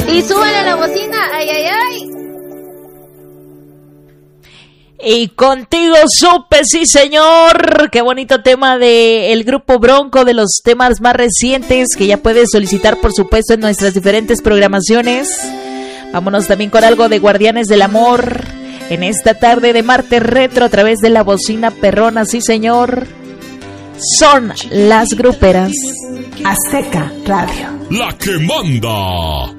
Y súbele la bocina, ay, ay, ay. Y contigo supe, sí señor. Qué bonito tema de el grupo Bronco, de los temas más recientes que ya puedes solicitar, por supuesto, en nuestras diferentes programaciones. Vámonos también con algo de Guardianes del Amor en esta tarde de martes retro a través de la bocina perrona, sí señor. Son las gruperas. Azteca Radio, la que manda.